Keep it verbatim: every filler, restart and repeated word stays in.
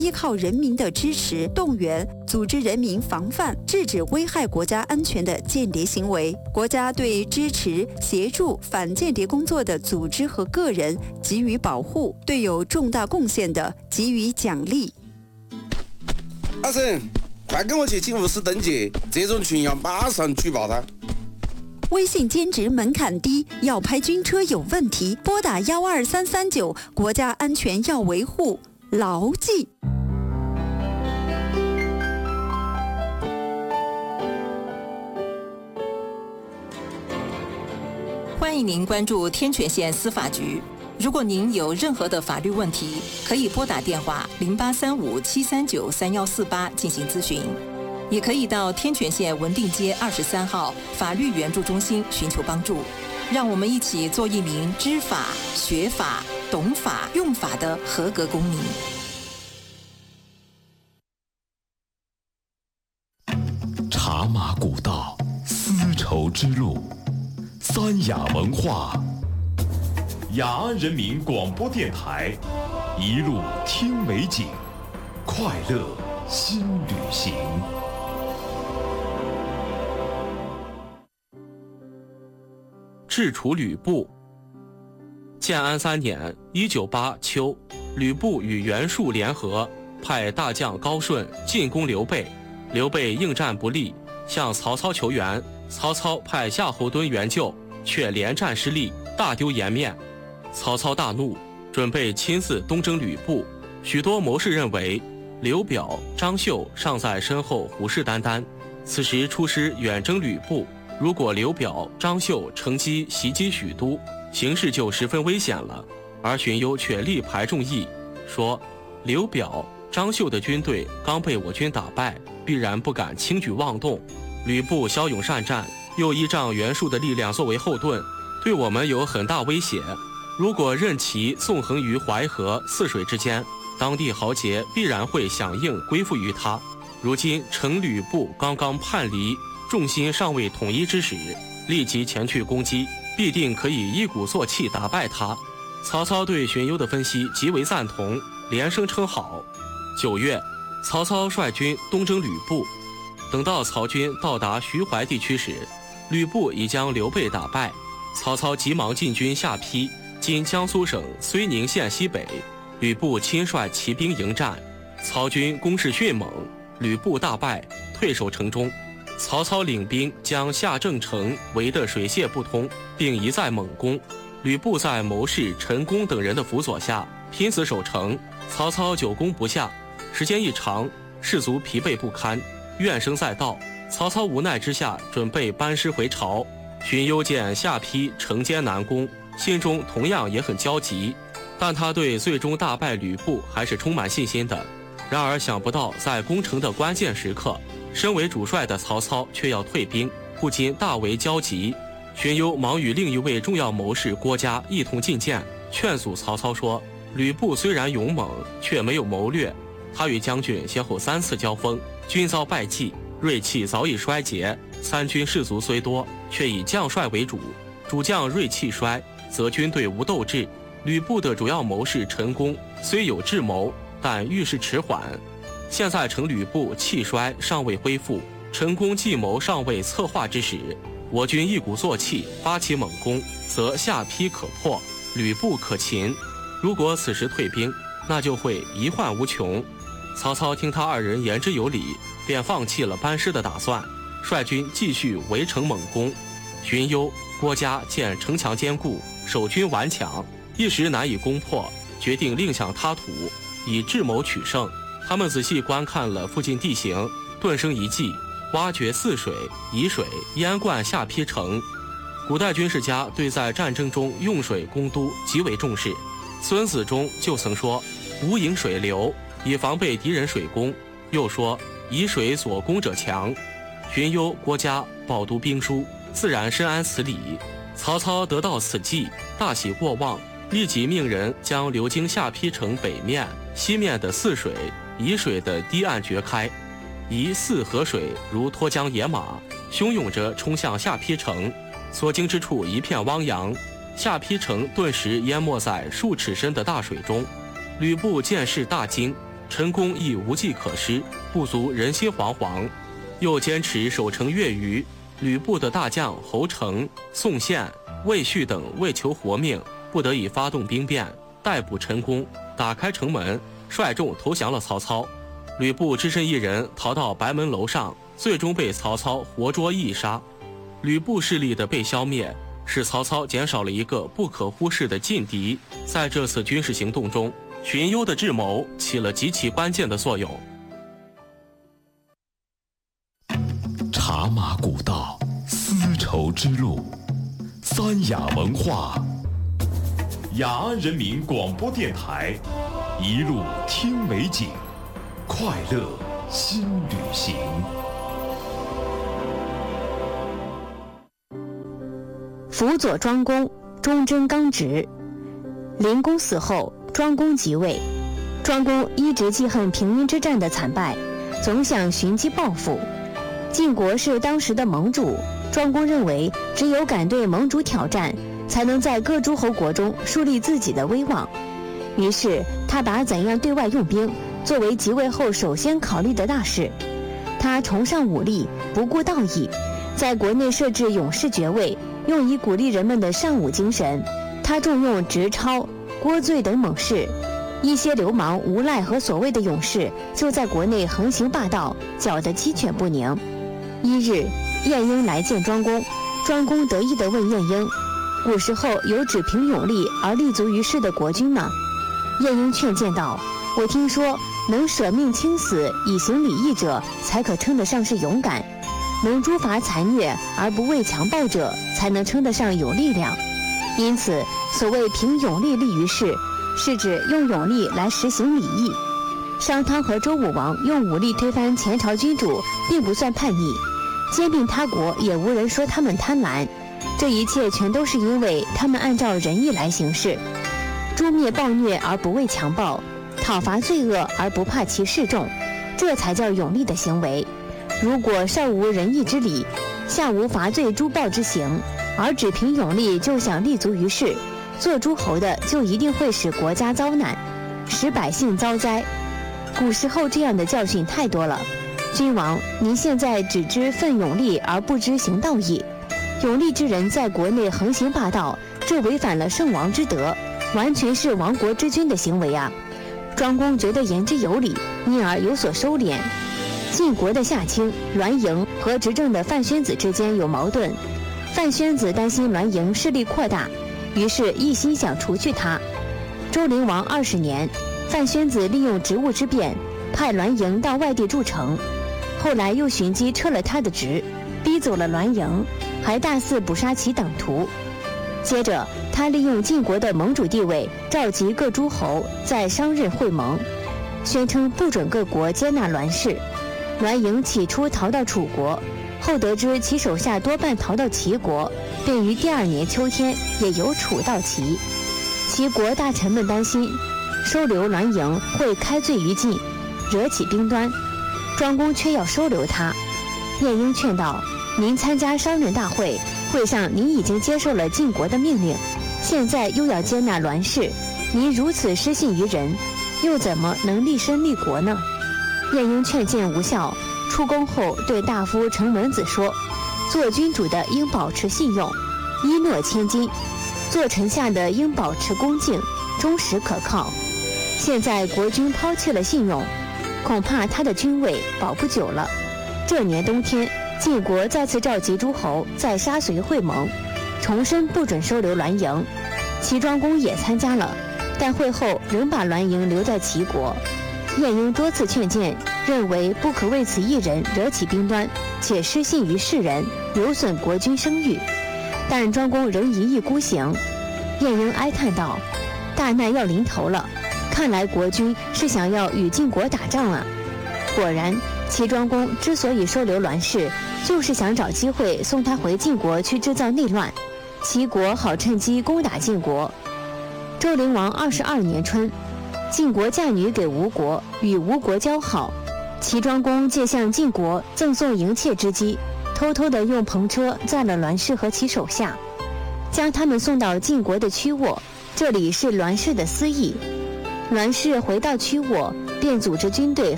依靠人民的支持动员，组织人民防范、制止危害国家安全的间谍行为。国家对支持、协助反间谍工作的组织和个人给予保护，对有重大贡献的给予奖励。 阿婶，快跟我去警务室登记，这种群要马上举报他。 微信兼职门槛低，要拍军车有问题，拨打幺二三三九，国家安全要维护，牢记。 欢迎您关注天泉县司法局。如果您有任何的法律问题，可以拨打电话零八三五七三九三幺四八进行咨询，也可以到天泉县文定街二十三号法律援助中心寻求帮助。让我们一起做一名知法、学法、懂法、用法的合格公民。 茶马古道，丝绸之路，三雅文化，雅安人民广播电台，一路听美景，快乐新旅行。 制除吕布。建安三年（一九八）秋，吕布与袁术联合，派大将高顺进攻刘备。刘备应战不利，向曹操求援。曹操派夏侯惇援救，却连战失利，大丢颜面。曹操大怒，准备亲自东征吕布。许多谋士认为，刘表、张绣尚在身后虎视眈眈，此时出师远征吕布，如果刘表、张绣乘机袭击许都，形势就十分危险了。而荀攸却力排众议，说刘表、张绣的军队刚被我军打败，必然不敢轻举妄动。吕布骁勇善战，又依仗袁术的力量作为后盾，对我们有很大威胁。如果任其纵横于淮河、泗水之间，当地豪杰必然会响应归附于他。如今乘吕布刚刚叛离，众心尚未统一之时，立即前去攻击，必定可以一鼓作气打败他。曹操对荀攸的分析极为赞同，连声称好。九月，曹操率军东征吕布。等到曹军到达徐淮地区时，吕布已将刘备打败。曹操急忙进军下邳，今江苏省睢宁县西北。吕布亲率骑兵迎战，曹军攻势迅猛，吕布大败，退守城中。曹操领兵将下郑城围得水泄不通，并一再猛攻。吕布在谋士陈宫等人的辅佐下拼死守城，曹操久攻不下，时间一长，士卒疲惫不堪，怨声载道。曹操无奈之下，准备班师回朝。荀攸见下邳城艰难攻，心中同样也很焦急，但他对最终大败吕布还是充满信心的。然而想不到在攻城的关键时刻，身为主帅的曹操却要退兵，不禁大为焦急。荀攸忙与另一位重要谋士郭嘉一同进谏，劝阻曹操说，吕布虽然勇猛，却没有谋略。他与将军先后三次交锋，均遭败绩，锐气早已衰竭。三军士卒虽多，却以将帅为主，主将锐气衰，则军队无斗志。吕布的主要谋士陈宫虽有智谋，但遇事迟缓。现在乘吕布气衰尚未恢复，陈宫计谋尚未策划之时，我军一鼓作气发起猛攻，则下邳可破，吕布可擒。如果此时退兵，那就会遗患无穷。曹操听他二人言之有理，便放弃了班师的打算，率军继续围城猛攻。荀攸、郭嘉见城墙坚固，守军顽强，一时难以攻破，决定另想他途，以智谋取胜。他们仔细观看了附近地形，顿生一计，挖掘泗水、沂水，淹灌下邳城。古代军事家对在战争中用水攻都极为重视。孙子中就曾说，无引水流，以防备敌人水攻。又说，以水所攻者强。荀攸、郭嘉饱读兵书，自然深谙此理。曹操得到此计，大喜过望，立即命人将流经下邳城北面、西面的泗水、沂水的堤岸掘开，以泗河水如脱缰野马，汹涌着冲向下邳城。所经之处一片汪洋，下邳城顿时淹没在数尺深的大水中。吕布见势大惊， 陈宫亦无计可施，不足人心惶惶，又坚持守城越余。吕布的大将侯成、宋宪、魏续等为求活命，不得已发动兵变，逮捕陈宫，打开城门，率众投降了曹操。吕布只身一人逃到白门楼上，最终被曹操活捉缢杀。吕布势力的被消灭，使曹操减少了一个不可忽视的劲敌。在这次军事行动中，荀攸的智谋起了极其关键的作用。 茶马古道，丝绸之路，三雅文化。雅安人民广播电台，一路听美景，快乐新旅行。 辅佐庄公，忠贞刚直。灵公死后，庄公即位。庄公一直记恨平阴之战的惨败，总想寻机报复。晋国是当时的盟主，庄公认为只有敢对盟主挑战，才能在各诸侯国中树立自己的威望。于是他把怎样对外用兵作为即位后首先考虑的大事。他崇尚武力，不顾道义，在国内设置勇士爵位，用以鼓励人们的尚武精神。他重用直超、郭罪等猛士，一些流氓无赖和所谓的勇士就在国内横行霸道，搅得鸡犬不宁。一日，晏婴来见庄公，庄公得意地问晏婴：“古时候有只凭勇力而立足于世的国君吗？”晏婴劝谏道：“我听说，能舍命轻死以行礼义者，才可称得上是勇敢；能诛伐残虐而不畏强暴者，才能称得上有力量。因此，所谓凭勇力立于世，是指用勇力来实行礼义。商汤和周武王用武力推翻前朝君主，并不算叛逆；兼并他国，也无人说他们贪婪。这一切全都是因为他们按照仁义来行事，诛灭暴虐而不畏强暴，讨伐罪恶而不怕其示众，这才叫勇力的行为。如果上无仁义之理，下无伐罪诛暴之行，而只凭勇力就想立足于世，做诸侯的就一定会使国家遭难，使百姓遭灾。古时候这样的教训太多了。君王，您现在只知奋勇力而不知行道义，勇力之人在国内横行霸道，这违反了圣王之德，完全是亡国之君的行为啊！庄公觉得言之有理，因而有所收敛。晋国的夏卿、栾盈和执政的范宣子之间有矛盾，范宣子担心栾盈势力扩大，于是一心想除去他。周灵王二十年，范宣子利用职务之便，派栾盈到外地筑城，后来又寻机撤了他的职，逼走了栾盈，还大肆捕杀其党徒。接着他利用晋国的盟主地位，召集各诸侯在商任会盟，宣称不准各国接纳栾氏。栾盈起初逃到楚国，后得知其手下多半逃到齐国，便于第二年秋天也由楚到齐。齐国大臣们担心收留栾盈会开罪于晋，惹起兵端，庄公却要收留他。晏婴劝道：“您参加商人大会，会上您已经接受了晋国的命令，现在又要接纳栾氏，您如此失信于人，又怎么能立身立国呢？”晏婴劝谏无效，出宫后对大夫程文子说：“做君主的应保持信用，一诺千金；做臣下的应保持恭敬，忠实可靠。现在国君抛弃了信用，恐怕他的君位保不久了。”这年冬天，晋国再次召集诸侯在沙随会盟，重申不准收留栾盈。齐庄公也参加了，但会后仍把栾盈留在齐国。晏婴多次劝谏，认为不可为此一人惹起兵端，且失信于世人，有损国君声誉。但庄公仍一意孤行。晏婴哀叹道：“大难要临头了，看来国君是想要与晋国打仗啊！”果然，齐庄公之所以收留栾氏，就是想找机会送他回晋国去制造内乱，齐国好趁机攻打晋国。周灵王二十二年春，晋国嫁女给吴国，与吴国交好。齐庄公借向晋国赠送迎妾之机，偷偷地用篷车载了栾氏和其手下，将他们送到晋国的曲沃，这里是栾氏的私邑。栾氏回到曲沃， 便组织军队